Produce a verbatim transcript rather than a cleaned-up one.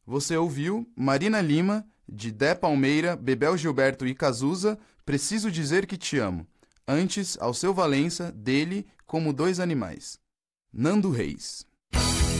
Você ouviu Marina Lima, de Dé Palmeira, Bebel Gilberto e Cazuza, Preciso Dizer Que Te Amo. Antes, Alceu Valença, dele, Como Dois Animais. Nando Reis.